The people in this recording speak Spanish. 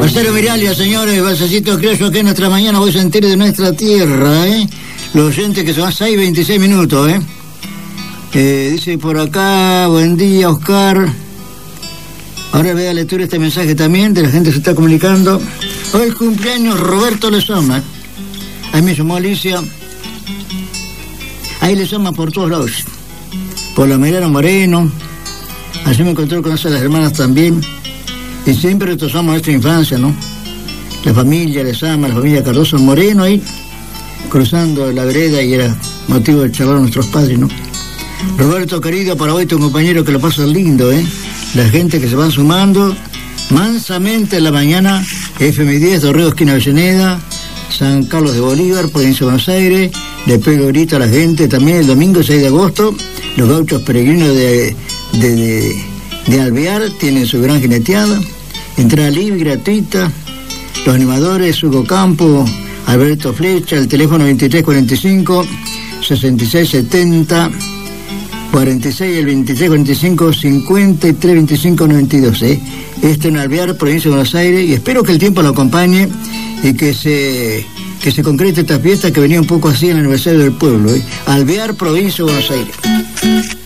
Marcelo Miralia, señores, balsacito criollo que en nuestra mañana voy a sentir de nuestra tierra, Los oyentes que son 6:26 minutos, dice por acá, buen día, Oscar. Ahora voy a lectura este mensaje también de la gente que se está comunicando. Hoy cumpleaños Roberto Lezama. Ahí me llamó Alicia. Ahí Lezama por todos lados. Por la Mariano Moreno. Así me encontré con esas las hermanas también. Y siempre retomamos nuestra infancia, ¿no? La familia Lezama, la familia Cardoso Moreno ahí, cruzando la vereda, y era motivo de charlar a nuestros padres, ¿no? Roberto, querido, para hoy tu compañero, que lo pasa lindo, La gente que se va sumando mansamente en la mañana. FM10, Dorrego, esquina Avellaneda, San Carlos de Bolívar, provincia de Buenos Aires. Le pego ahorita a la gente también el domingo 6 de agosto. Los gauchos peregrinos de Alvear tienen su gran jineteada. Entrada libre, gratuita. Los animadores, Hugo Campo, Alberto Flecha, el teléfono 2345 6670 46, el 2345 5325 92, Esto en Alvear, provincia de Buenos Aires, y espero que el tiempo lo acompañe y que se concrete esta fiesta que venía un poco así en el aniversario del pueblo, Alvear, provincia de Buenos Aires.